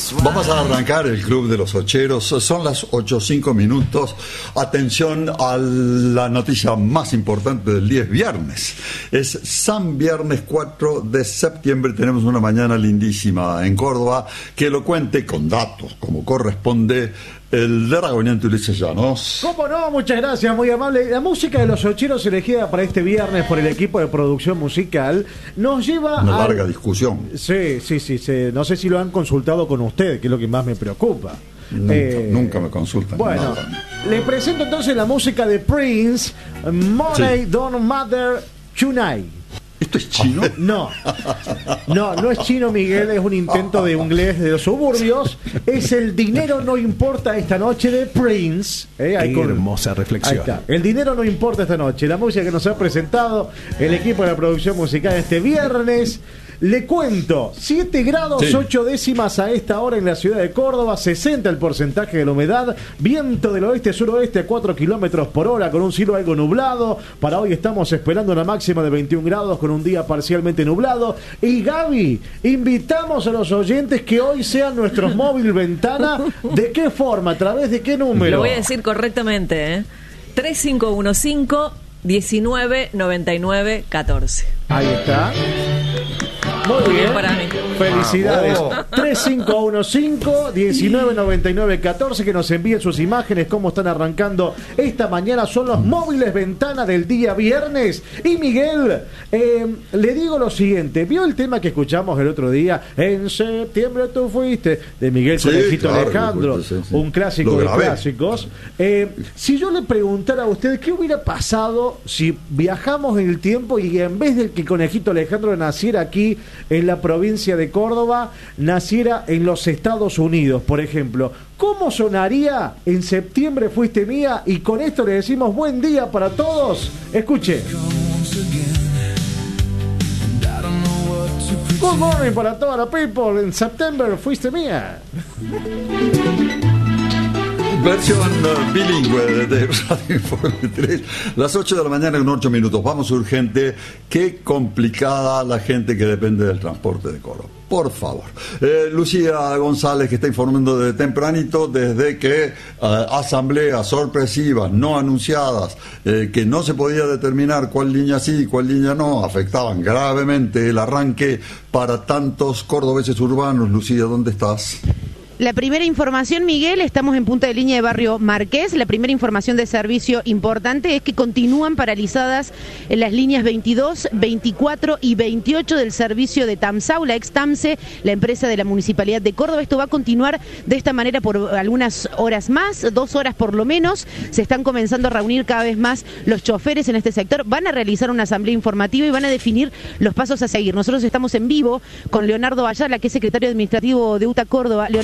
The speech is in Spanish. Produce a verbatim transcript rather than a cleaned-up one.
Vamos a arrancar el Club de los Ocheros. Son las ocho cinco minutos. Atención a la noticia más importante del día. Es viernes. Es San Viernes cuatro de septiembre. Tenemos una mañana lindísima en Córdoba. Que lo cuente con datos, como corresponde, el dragoniante Ulises Llanos. ¿Cómo no? Muchas gracias, muy amable. La música de los Ocheros elegida para este viernes por el equipo de producción musical nos lleva Una a... larga discusión. Sí, sí, sí, sí. No sé si lo han consultado con usted, que es lo que más me preocupa. Nunca, eh, nunca me consultan. Bueno, nada. Le presento entonces la música de Prince, Money Sí. Don't Matter Tonight. ¿Esto es chino? No, no, no es chino, Miguel, es un intento de inglés de los suburbios. Es el dinero no importa esta noche de Prince. ¿eh? Ahí Qué con... hermosa reflexión. Ahí está. El dinero no importa esta noche. La música que nos ha presentado el equipo de la producción musical este viernes. Le cuento, siete grados Sí. ocho décimas a esta hora en la ciudad de Córdoba, sesenta el porcentaje de la humedad, viento del oeste-suroeste a cuatro kilómetros por hora con un cielo algo nublado. Para hoy estamos esperando una máxima de veintiún grados con un día parcialmente nublado. Y Gaby, invitamos a los oyentes que hoy sean nuestros móvil ventana. ¿De qué forma? ¿A través de qué número? Lo voy a decir correctamente, ¿eh? tres cinco uno cinco, diecinueve noventa y nueve, catorce. Ahí está. Muy Muy bien, bien para mí. felicidades. Bravo. tres cinco uno cinco, diecinueve noventa y nueve, catorce. Que nos envíen sus imágenes, cómo están arrancando esta mañana. Son los móviles ventana del día viernes. Y Miguel, eh, le digo lo siguiente. ¿Vio el tema que escuchamos el otro día? En septiembre tú fuiste, de Miguel Sí, Conejito claro, Alejandro, recuerdo, sí, sí. un clásico Lo de grabé. clásicos. Eh, si yo le preguntara a usted qué hubiera pasado si viajamos en el tiempo y en vez del que Conejito Alejandro naciera aquí en la provincia de Córdoba, naciera en los Estados Unidos, por ejemplo, ¿cómo sonaría En septiembre fuiste mía? Y con esto le decimos buen día para todos. Escuche. Good morning para toda la people. En septiembre fuiste mía. Versión uh, bilingüe de Radio Informe tres. Las ocho de la mañana en ocho minutos. Vamos urgente. Qué complicada la gente que depende del transporte de Córdoba. Por favor. Eh, Lucía González, que está informando de tempranito desde que uh, asambleas sorpresivas, no anunciadas, eh, que no se podía determinar cuál línea sí y cuál línea no, afectaban gravemente el arranque para tantos cordobeses urbanos. Lucía, ¿dónde estás? La primera información, Miguel, estamos en punta de línea de Barrio Marqués. La primera información de servicio importante es que continúan paralizadas en las líneas veintidós, veinticuatro y veintiocho del servicio de Tamsau, la ex Tamse, la empresa de la Municipalidad de Córdoba. Esto va a continuar de esta manera por algunas horas más, dos horas por lo menos. Se están comenzando a reunir cada vez más los choferes en este sector. Van a realizar una asamblea informativa y van a definir los pasos a seguir. Nosotros estamos en vivo con Leonardo Ayala, que es secretario administrativo de UTA Córdoba. Leonardo,